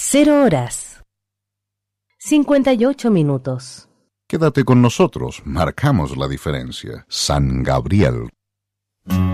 0 horas 58 minutos. Quédate con nosotros, marcamos la diferencia. San Gabriel.